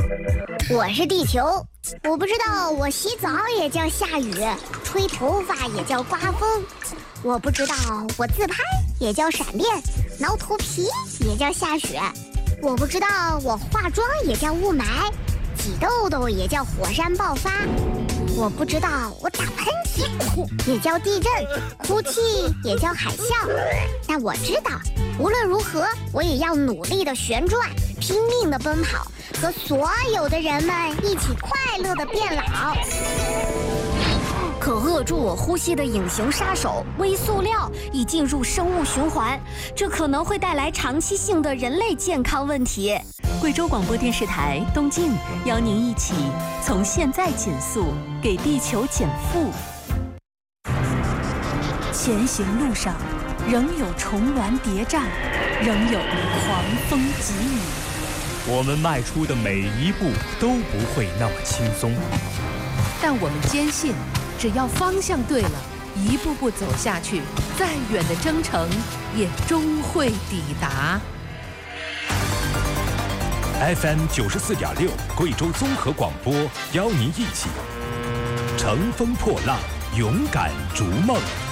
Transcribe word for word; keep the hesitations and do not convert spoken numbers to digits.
我是地球，我不知道我洗澡也叫下雨，吹头发也叫刮风，我不知道我自拍也叫闪电，挠头皮也叫下雪，我不知道我化妆也叫雾霾，挤痘痘也叫火山爆发，我不知道我打喷嚏也叫地震，哭泣也叫海啸，但我知道无论如何我也要努力的旋转，拼命的奔跑，和所有的人们一起快乐的变老。 可扼住我呼吸的隐形杀手微塑料已进入生物循环，这可能会带来长期性的人类健康问题。 贵州广播电视台东晋邀您一起从现在减速，给地球减负。前行路上仍有重峦叠嶂，仍有狂风急雨， 我们迈出的每一步都不会那么轻松， 但我们坚信，只要方向对了，一步步走下去，再远的征程也终会抵达。 F M 九十四点六，贵州综合广播邀您一起乘风破浪，勇敢逐梦。